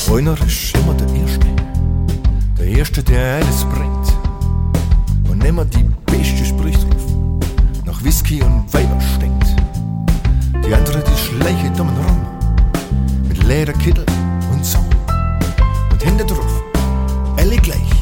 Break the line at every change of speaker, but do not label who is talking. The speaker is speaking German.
Einer ist immer der Erste. Der Erste, der alles bringt. Und immer die beste Sprüchtruf nach Whisky und Weiber stinkt. Die andere, die schleiche dumm rum mit Lederkittel und so. Und hinter drauf